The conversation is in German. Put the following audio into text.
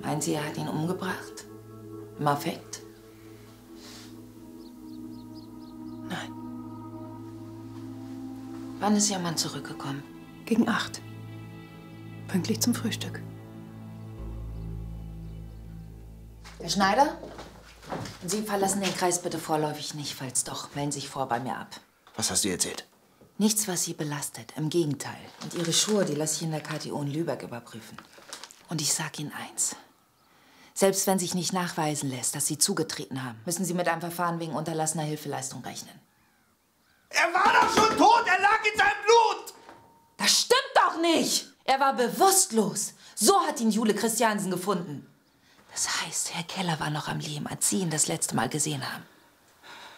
Meinen Sie, er hat ihn umgebracht? Im Affekt? Nein. Wann ist Ihr Mann zurückgekommen? Gegen 8. Pünktlich zum Frühstück. Herr Schneider? Und Sie verlassen den Kreis bitte vorläufig nicht. Falls doch, melden Sie sich vor bei mir ab. Was hast du erzählt? Nichts, was Sie belastet. Im Gegenteil. Und Ihre Schuhe, die lasse ich in der KTO in Lübeck überprüfen. Und ich sag Ihnen eins. Selbst wenn sich nicht nachweisen lässt, dass Sie zugetreten haben, müssen Sie mit einem Verfahren wegen unterlassener Hilfeleistung rechnen. Er war doch schon tot! Er lag in seinem Blut! Das stimmt doch nicht! Er war bewusstlos. So hat ihn Jule Christiansen gefunden. Das heißt, Herr Keller war noch am Leben, als Sie ihn das letzte Mal gesehen haben.